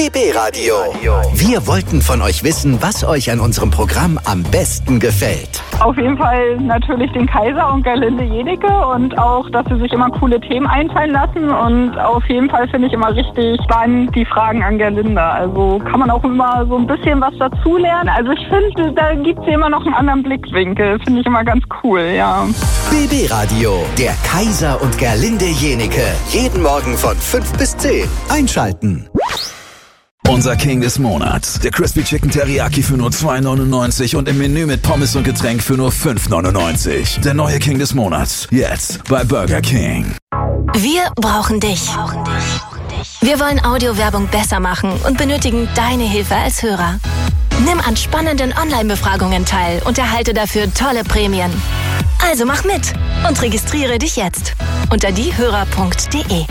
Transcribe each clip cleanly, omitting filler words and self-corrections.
BB Radio. Wir wollten von euch wissen, was euch an unserem Programm am besten gefällt. Auf jeden Fall natürlich den Kaiser und Gerlinde Jenike und auch, dass sie sich immer coole Themen einfallen lassen. Und auf jeden Fall finde ich immer richtig spannend die Fragen an Gerlinde. Also kann man auch immer so ein bisschen was dazulernen. Also ich finde, da gibt es immer noch einen anderen Blickwinkel. Finde ich immer ganz cool, ja. BB Radio, der Kaiser und Gerlinde Jenike. Jeden Morgen von 5 bis 10. Einschalten. Unser King des Monats. Der Crispy Chicken Teriyaki für nur 2,99 und im Menü mit Pommes und Getränk für nur 5,99. Der neue King des Monats. Jetzt bei Burger King. Wir brauchen dich. Wir wollen Audiowerbung besser machen und benötigen deine Hilfe als Hörer. Nimm an spannenden Online-Befragungen teil und erhalte dafür tolle Prämien. Also mach mit und registriere dich jetzt unter diehörer.de.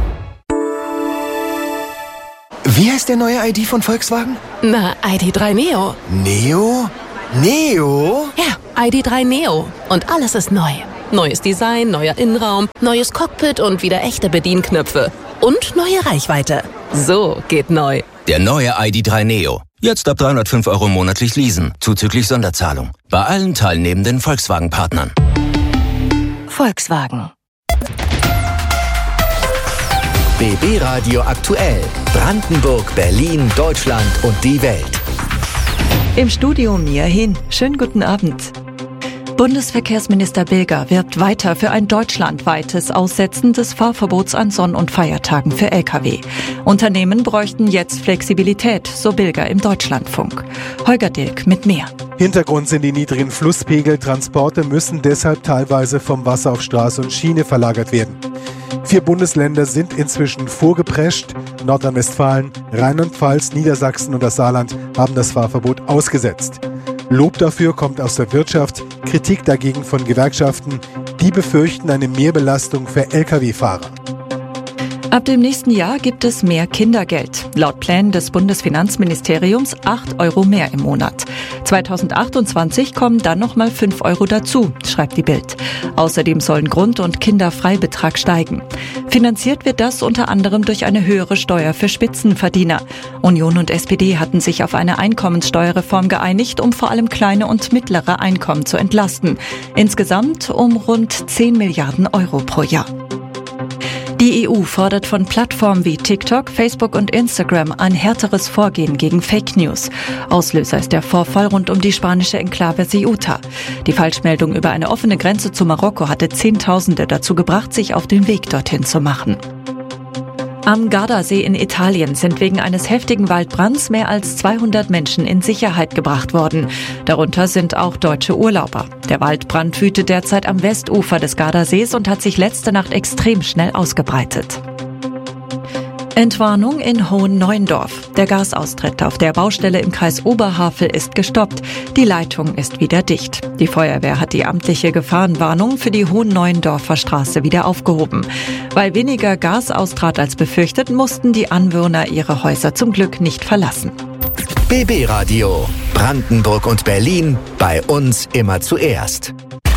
Wie heißt der neue ID von Volkswagen? Na, ID.3 Neo. Neo? Neo? Ja, ID.3 Neo. Und alles ist neu. Neues Design, neuer Innenraum, neues Cockpit und wieder echte Bedienknöpfe. Und neue Reichweite. So geht neu. Der neue ID.3 Neo. Jetzt ab 305 € monatlich leasen, zuzüglich Sonderzahlung. Bei allen teilnehmenden Volkswagen-Partnern. Volkswagen. BB Radio aktuell. Brandenburg, Berlin, Deutschland und die Welt. Im Studio Mia Hin. Schönen guten Abend. Bundesverkehrsminister Bilger wirbt weiter für ein deutschlandweites Aussetzen des Fahrverbots an Sonn- und Feiertagen für Lkw. Unternehmen bräuchten jetzt Flexibilität, so Bilger im Deutschlandfunk. Holger Dilk mit mehr. Hintergrund sind die niedrigen Flusspegel. Transporte müssen deshalb teilweise vom Wasser auf Straße und Schiene verlagert werden. 4 Bundesländer sind inzwischen vorgeprescht. Nordrhein-Westfalen, Rheinland-Pfalz, Niedersachsen und das Saarland haben das Fahrverbot ausgesetzt. Lob dafür kommt aus der Wirtschaft, Kritik dagegen von Gewerkschaften. Die befürchten eine Mehrbelastung für Lkw-Fahrer. Ab dem nächsten Jahr gibt es mehr Kindergeld. Laut Plänen des Bundesfinanzministeriums 8 € mehr im Monat. 2028 kommen dann nochmal 5 € dazu, schreibt die Bild. Außerdem sollen Grund- und Kinderfreibetrag steigen. Finanziert wird das unter anderem durch eine höhere Steuer für Spitzenverdiener. Union und SPD hatten sich auf eine Einkommenssteuerreform geeinigt, um vor allem kleine und mittlere Einkommen zu entlasten. Insgesamt um rund 10 Milliarden € pro Jahr. Die EU fordert von Plattformen wie TikTok, Facebook und Instagram ein härteres Vorgehen gegen Fake News. Auslöser ist der Vorfall rund um die spanische Enklave Ceuta. Die Falschmeldung über eine offene Grenze zu Marokko hatte Zehntausende dazu gebracht, sich auf den Weg dorthin zu machen. Am Gardasee in Italien sind wegen eines heftigen Waldbrands mehr als 200 Menschen in Sicherheit gebracht worden. Darunter sind auch deutsche Urlauber. Der Waldbrand wütet derzeit am Westufer des Gardasees und hat sich letzte Nacht extrem schnell ausgebreitet. Entwarnung in Hohen-Neuendorf. Der Gasaustritt auf der Baustelle im Kreis Oberhavel ist gestoppt. Die Leitung ist wieder dicht. Die Feuerwehr hat die amtliche Gefahrenwarnung für die Hohen-Neuendorfer Straße wieder aufgehoben. Weil weniger Gas austrat als befürchtet, mussten die Anwohner ihre Häuser zum Glück nicht verlassen. BB Radio. Brandenburg und Berlin. Bei uns immer zuerst.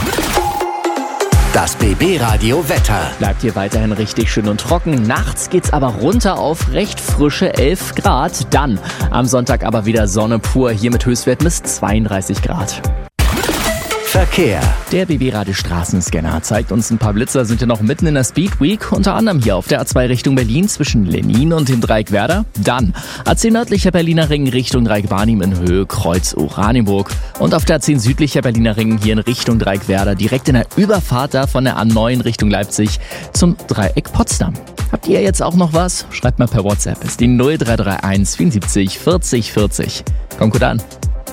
Das BB Radio Wetter. Bleibt hier weiterhin richtig schön und trocken. Nachts geht's aber runter auf recht frische 11 Grad. Dann am Sonntag aber wieder Sonne pur. Hier mit Höchstwerten bis 32 Grad. Verkehr. Der BB Radio Straßenscanner zeigt uns ein paar Blitzer, sind ja noch mitten in der Speed Week, unter anderem hier auf der A2 Richtung Berlin zwischen Lenin und dem Dreieck Werder. Dann A10 nördlicher Berliner Ring Richtung Dreieck Barnim in Höhe Kreuz Oranienburg. Und auf der A10 südlicher Berliner Ring hier in Richtung Dreieck Werder, direkt in der Überfahrt da von der A9 Richtung Leipzig zum Dreieck Potsdam. Habt ihr jetzt auch noch was? Schreibt mal per WhatsApp. Ist die 0331 74 40 40. Kommt gut an.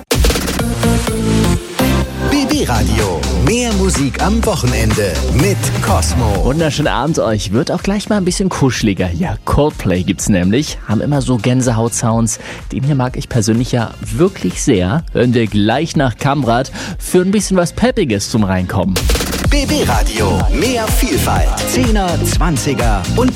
BB Radio. Mehr Musik am Wochenende mit Cosmo. Wunderschönen Abend euch. Wird auch gleich mal ein bisschen kuscheliger hier. Coldplay gibt's nämlich. Haben immer so Gänsehaut-Sounds. Den hier mag ich persönlich ja wirklich sehr. Hören wir gleich nach Kamrat für ein bisschen was Peppiges zum Reinkommen. BB Radio. Mehr Vielfalt. 10er, 20er und